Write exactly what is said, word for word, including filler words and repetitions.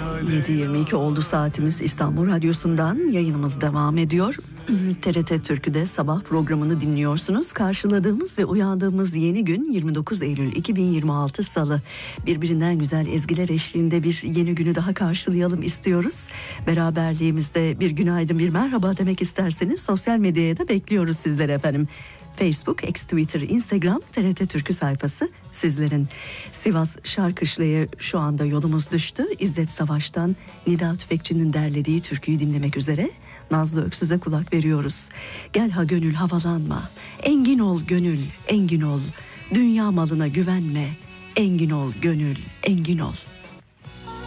yedi yirmi iki oldu saatimiz. İstanbul Radyosu'ndan yayınımız devam ediyor. T R T Türkü'de sabah programını dinliyorsunuz. Karşıladığımız ve uyandığımız yeni gün yirmi dokuz Eylül iki bin yirmi altı Salı. Birbirinden güzel ezgiler eşliğinde bir yeni günü daha karşılayalım istiyoruz. Beraberliğimizde bir günaydın, bir merhaba demek isterseniz sosyal medyaya da bekliyoruz sizleri efendim. Facebook, X, Twitter, Instagram, T R T Türkü sayfası sizlerin. Sivas Şarkışla'ya şu anda yolumuz düştü. İzzet Savaş'tan Nida Tüfekçi'nin derlediği türküyü dinlemek üzere Nazlı Öksüz'e kulak veriyoruz. Gel ha gönül havalanma, engin ol gönül, engin ol. Dünya malına güvenme, engin ol gönül, engin ol.